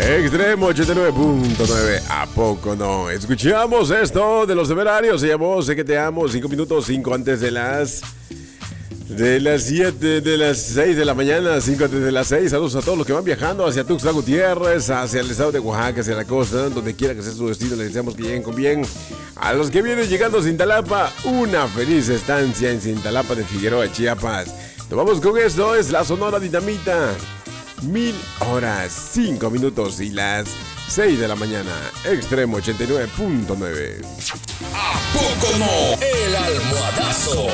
Extremo 89.9, ¿a poco no? Escuchamos esto de los temerarios. Se llamó Sé que te amo. 5 minutos, 5 antes de las 7, de las 6 de la mañana, 5 antes de las 6. Saludos a todos los que van viajando hacia Tuxtla Gutiérrez, hacia el estado de Oaxaca, hacia la costa, donde quiera que sea su destino. Les deseamos que lleguen con bien. A los que vienen llegando a Cintalapa, una feliz estancia en Cintalapa de Figueroa, Chiapas. Nos vamos con esto, es la Sonora Dinamita. 1000 horas, 5 minutos y las 6 de la mañana. Extremo 89.9. ¿A poco no? El almohadazo.